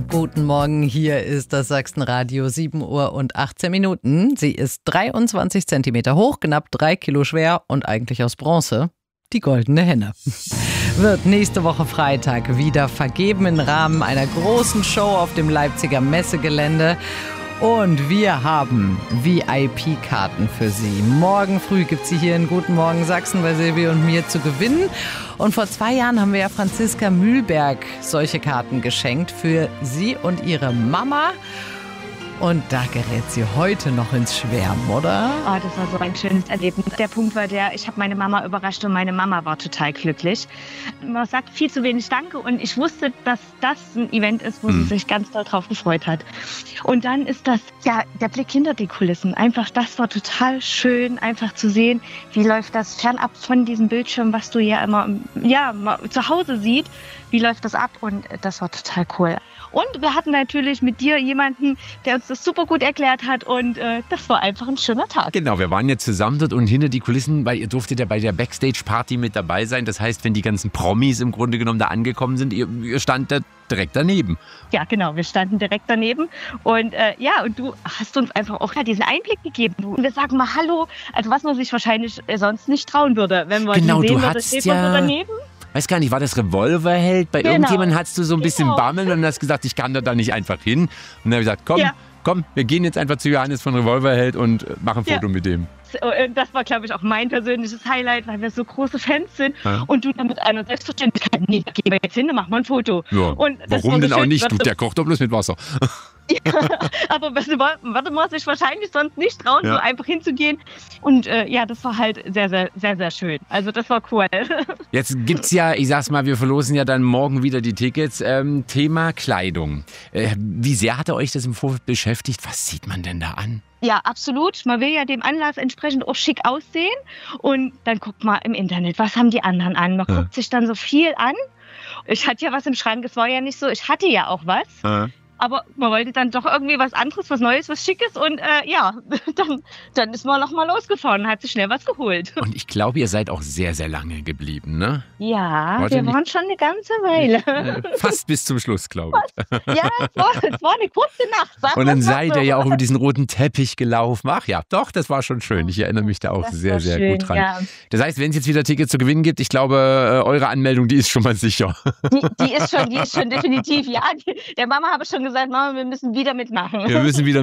Guten Morgen, hier ist das Sachsenradio, 7 Uhr und 18 Minuten. Sie ist 23 Zentimeter hoch, knapp 3 Kilo schwer und eigentlich aus Bronze. Die goldene Henne. Wird nächste Woche Freitag wieder vergeben im Rahmen einer großen Show auf dem Leipziger Messegelände. Und wir haben VIP-Karten für Sie. Morgen früh gibt es sie hier in Guten Morgen Sachsen bei Silvi und mir zu gewinnen. Und vor 2 Jahren haben wir ja Franziska Mühlberg solche Karten geschenkt für sie und ihre Mama. Und da gerät sie heute noch ins Schwärmen, oder? Oh, das war so ein schönes Erlebnis. Der Punkt war ich habe meine Mama überrascht und meine Mama war total glücklich. Man sagt viel zu wenig Danke und ich wusste, dass das ein Event ist, wo sie sich ganz doll drauf gefreut hat. Und dann ist das, der Blick hinter die Kulissen. Einfach, das war total schön, einfach zu sehen, wie läuft das fernab von diesem Bildschirm, was du ja immer, zu Hause siehst. Wie läuft das ab? Und das war total cool. Und wir hatten natürlich mit dir jemanden, der uns das super gut erklärt hat und das war einfach ein schöner Tag. Genau, wir waren jetzt zusammen dort und hinter die Kulissen, weil ihr durftet ja bei der Backstage-Party mit dabei sein. Das heißt, wenn die ganzen Promis im Grunde genommen da angekommen sind, ihr stand da direkt daneben. Ja, genau, wir standen direkt daneben und und du hast uns einfach auch diesen Einblick gegeben. Wir sagen mal Hallo, also was man sich wahrscheinlich sonst nicht trauen würde, wenn man genau, sehen du würde, hattest steht man so daneben. Weiß gar nicht, war das Revolverheld? Bei irgendjemandem hattest du so ein bisschen Bammel und hast gesagt, ich kann da nicht einfach hin. Und dann habe ich gesagt, komm, wir gehen jetzt einfach zu Johannes von Revolverheld und machen ein Foto mit dem. Und das war, glaube ich, auch mein persönliches Highlight, weil wir so große Fans sind. Ja. Und du dann mit einer Selbstverständlichkeit, nee, da gehen wir jetzt hin, dann machen wir ein Foto. Ja. Und warum denn auch nicht? Der kocht doch bloß mit Wasser. Ja, aber würde man sich wahrscheinlich sonst nicht trauen, so einfach hinzugehen. Und das war halt sehr, sehr, sehr, sehr schön. Also das war cool. Jetzt gibt's ja, ich sag's mal, wir verlosen ja dann morgen wieder die Tickets. Thema Kleidung. Wie sehr hat euch das im Vorfeld beschäftigt? Was sieht man denn da an? Ja, absolut. Man will ja dem Anlass entsprechend auch schick aussehen. Und dann guckt man im Internet, was haben die anderen an? Man guckt sich dann so viel an. Ich hatte ja was im Schrank, es war ja nicht so, ich hatte ja auch was. Aber man wollte dann doch irgendwie was anderes, was Neues, was Schickes und dann ist man noch mal losgefahren und hat sich schnell was geholt. Und ich glaube, ihr seid auch sehr, sehr lange geblieben, ne? Ja, wir waren schon eine ganze Weile. Fast bis zum Schluss, glaube ich. Ja, es war eine kurze Nacht. Und dann seid ihr ja auch über diesen roten Teppich gelaufen. Ach ja, doch, das war schon schön. Ich erinnere mich da auch sehr, sehr gut dran. Ja. Das heißt, wenn es jetzt wieder Tickets zu gewinnen gibt, ich glaube, eure Anmeldung, die ist schon mal sicher. Die ist schon definitiv, ja. Der Mama habe ich schon gesagt, Mama, wir müssen wieder mitmachen. Wir müssen wieder